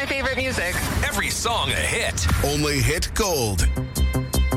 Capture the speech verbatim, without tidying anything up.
my favorite music. Every song a hit. Only Hit Gold.